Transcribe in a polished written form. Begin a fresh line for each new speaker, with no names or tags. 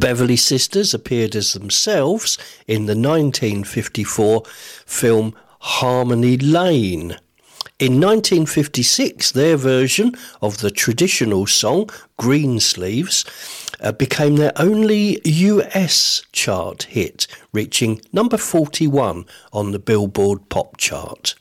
Beverly Sisters appeared as themselves in the 1954 film Harmony Lane. In 1956, their version of the traditional song Greensleeves became their only US chart hit, reaching number 41 on the Billboard Pop chart.